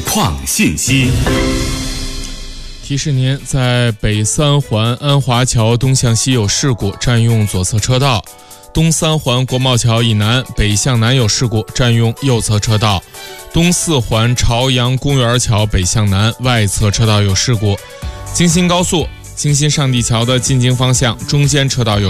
况信息。 提示您，在北三环安华桥东向西有事故，占用左侧车道；东三环国贸桥以南北向南有事故，占用右侧车道；东四环朝阳公园桥北向南外侧车道有事故；京新高速京新上地桥的进京方向中间车道有